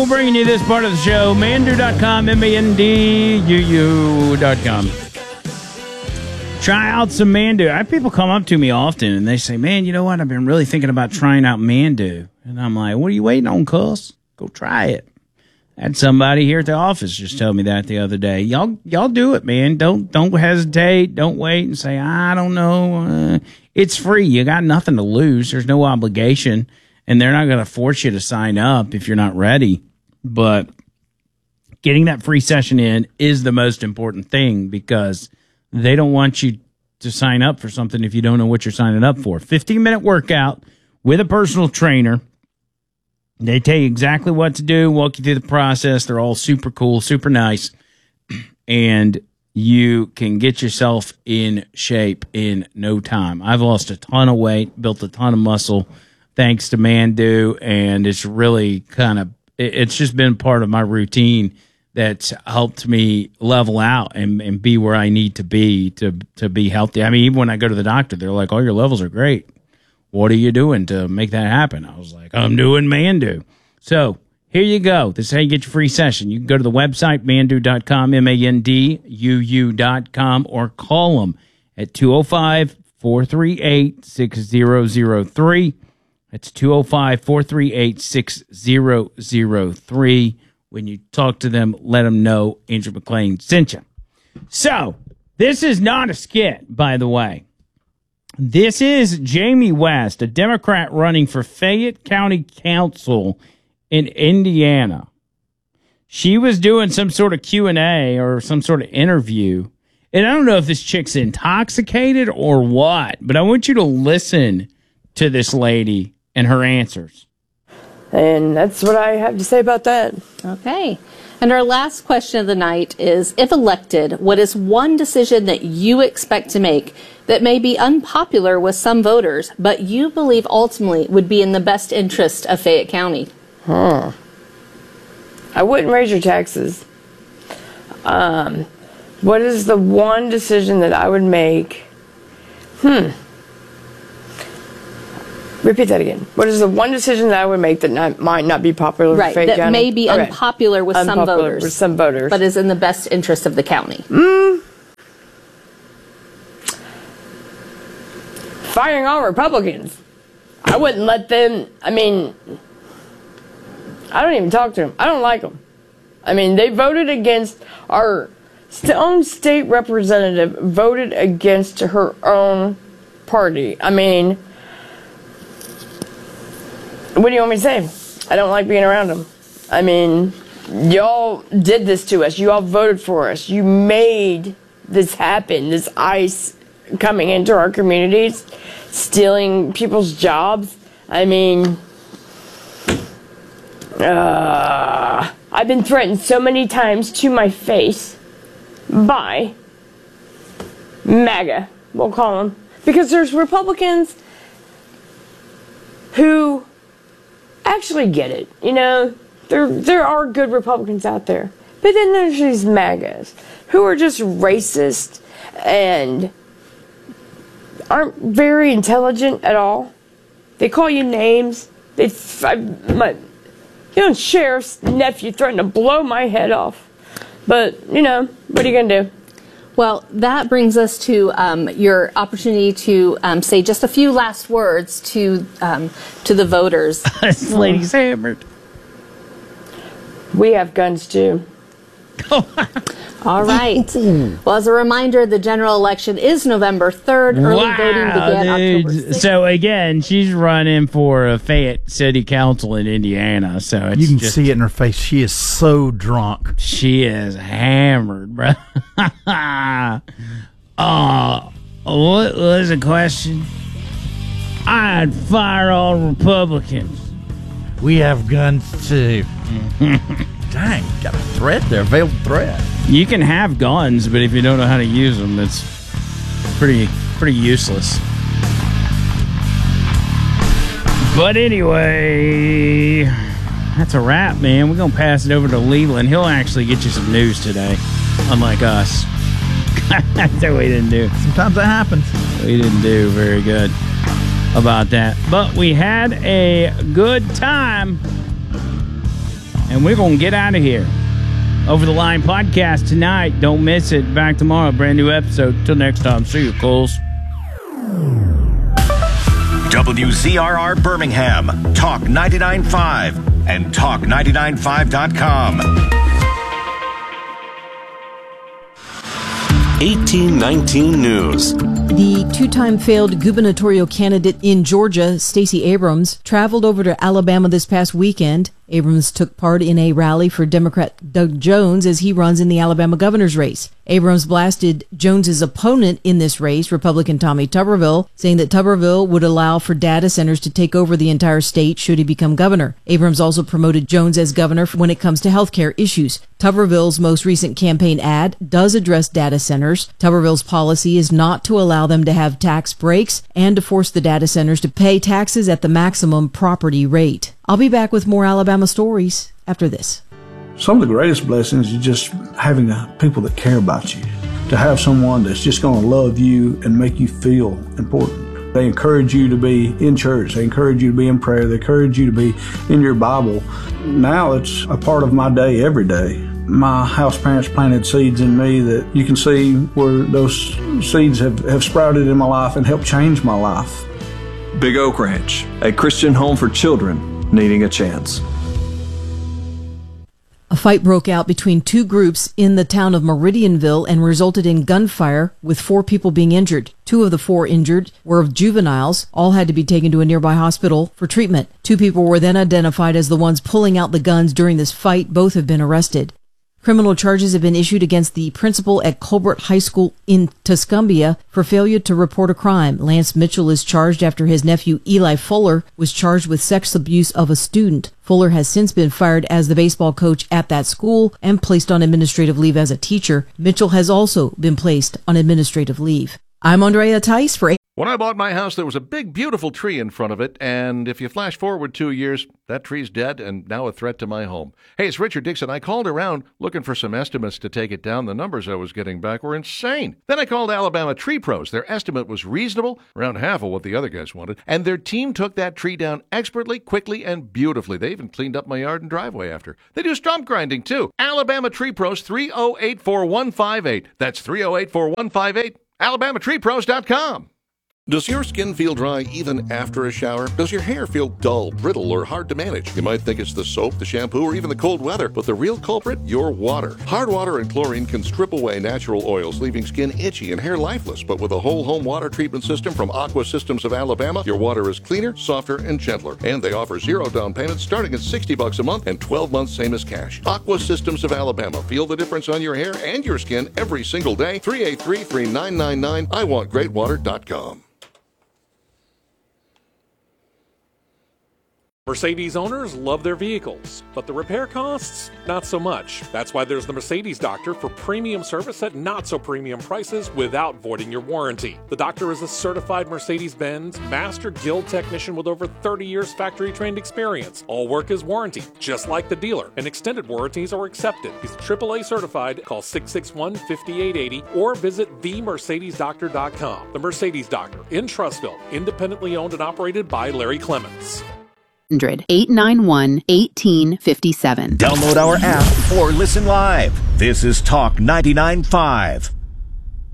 bringing you this part of the show. Mandu.com, MANDUU.com. Try out some Mandu. I have people come up to me often and they say, man, you know what? I've been really thinking about trying out Mandu. And I'm like, what are you waiting on, cuz? Go try it. I had somebody here at the office just tell me that the other day. Y'all do it, man. Don't hesitate. Don't wait and say, I don't know. It's free. You got nothing to lose. There's no obligation. And they're not going to force you to sign up if you're not ready. But getting that free session in is the most important thing because they don't want you to sign up for something if you don't know what you're signing up for. 15-minute workout with a personal trainer. They tell you exactly what to do, walk you through the process. They're all super cool, super nice. And you can get yourself in shape in no time. I've lost a ton of weight, built a ton of muscle thanks to Mandu, and it's really it's just been part of my routine that's helped me level out and be where I need to be to be healthy. I mean, even when I go to the doctor, they're like, oh, your levels are great. What are you doing to make that happen? I was like, I'm doing Mandu. So here you go. This is how you get your free session. You can go to the website, mandu.com, MANDUU.com, or call them at 205-438-6003. That's 205-438-6003. When you talk to them, let them know Andrew McLean sent you. So, this is not a skit, by the way. This is Jamie West, a Democrat running for Fayette County Council in Indiana. She was doing some sort of Q&A or some sort of interview. And I don't know if this chick's intoxicated or what, but I want you to listen to this lady and her answers. And that's what I have to say about that. Okay. And our last question of the night is, if elected, what is one decision that you expect to make that may be unpopular with some voters, but you believe ultimately would be in the best interest of Fayette County? I wouldn't raise your taxes. What is the one decision that I would make? Repeat that again. What is the one decision that I would make that might not be popular with Fayette County? That may be unpopular with some voters. With some voters. But is in the best interest of the county. Firing all Republicans. I wouldn't let them, I don't even talk to them. I don't like them. They voted against our own state representative, voted against her own party. What do you want me to say? I don't like being around them. Y'all did this to us. You all voted for us. You made this happen. This ICE coming into our communities, stealing people's jobs. I've been threatened so many times to my face by MAGA, we'll call them. Because there's Republicans who actually get it. There are good Republicans out there. But then there's these MAGAs who are just racist and aren't very intelligent at all. They call you names. My sheriff's nephew threatened to blow my head off. But, what are you going to do? Well, that brings us to your opportunity to say just a few last words to the voters. This lady's hammered. We have guns too. All right. Well, as a reminder, the general election is November 3rd. Early voting began October 6th. So, again, she's running for a Fayette City Council in Indiana. So it's you can see it in her face. She is so drunk. She is hammered, bro. What was the question? I'd fire all Republicans. We have guns too. Dang, got a threat there, veiled threat. You can have guns, but if you don't know how to use them, it's pretty useless. But anyway, that's a wrap, man. We're going to pass it over to Leland. He'll actually get you some news today, unlike us. That's what we didn't do. Sometimes that happens. We didn't do very good about that. But we had a good time. and we're going to get out of here. Over the Line podcast tonight. Don't miss it. Back tomorrow. Brand new episode. Till next time. See you, Coles. WZRR Birmingham, Talk 99.5 and Talk995.com. 1819 News. The two-time failed gubernatorial candidate in Georgia, Stacey Abrams, traveled over to Alabama this past weekend. Abrams took part in a rally for Democrat Doug Jones as he runs in the Alabama governor's race. Abrams blasted Jones's opponent in this race, Republican Tommy Tuberville, saying that Tuberville would allow for data centers to take over the entire state should he become governor. Abrams also promoted Jones as governor when it comes to health care issues. Tuberville's most recent campaign ad does address data centers. Tuberville's policy is not to allow them to have tax breaks and to force the data centers to pay taxes at the maximum property rate. I'll be back with more Alabama stories after this. Some of the greatest blessings is just having people that care about you, to have someone that's just going to love you and make you feel important. They encourage you to be in church. They encourage you to be in prayer. They encourage you to be in your Bible. Now it's a part of my day every day. My house parents planted seeds in me that you can see where those seeds have sprouted in my life and helped change my life. Big Oak Ranch, a Christian home for children needing a chance. A fight broke out between two groups in the town of Meridianville and resulted in gunfire, with 4 people being injured. 2 of the 4 injured were juveniles. All had to be taken to a nearby hospital for treatment. 2 people were then identified as the ones pulling out the guns during this fight. Both have been arrested. Criminal charges have been issued against the principal at Colbert High School in Tuscumbia for failure to report a crime. Lance Mitchell is charged after his nephew Eli Fuller was charged with sex abuse of a student. Fuller has since been fired as the baseball coach at that school and placed on administrative leave as a teacher. Mitchell has also been placed on administrative leave. I'm Andrea Tice for When I bought my house, there was a big, beautiful tree in front of it, and if you flash forward 2 years, that tree's dead and now a threat to my home. Hey, it's Richard Dixon. I called around looking for some estimates to take it down. The numbers I was getting back were insane. Then I called Alabama Tree Pros. Their estimate was reasonable, around half of what the other guys wanted, and their team took that tree down expertly, quickly, and beautifully. They even cleaned up my yard and driveway after. They do stump grinding, too. Alabama Tree Pros, 308-4158. That's 308-4158. AlabamaTreePros.com. Does your skin feel dry even after a shower? Does your hair feel dull, brittle, or hard to manage? You might think it's the soap, the shampoo, or even the cold weather, but the real culprit? Your water. Hard water and chlorine can strip away natural oils, leaving skin itchy and hair lifeless. But with a whole home water treatment system from Aqua Systems of Alabama, your water is cleaner, softer, and gentler. And they offer 0 down payments starting at $60 a month and 12 months same as cash. Aqua Systems of Alabama. Feel the difference on your hair and your skin every single day. 383-3999. IWantGreatWater.com. Mercedes owners love their vehicles, but the repair costs, not so much. That's why there's the Mercedes Doctor for premium service at not-so-premium prices without voiding your warranty. The Doctor is a certified Mercedes-Benz Master Guild technician with over 30 years factory-trained experience. All work is warranted, just like the dealer, and extended warranties are accepted. He's AAA certified. Call 661-5880 or visit themercedesdoctor.com. The Mercedes Doctor in Trussville, independently owned and operated by Larry Clements. 891-1857. Download our app or listen live. This is Talk 99.5.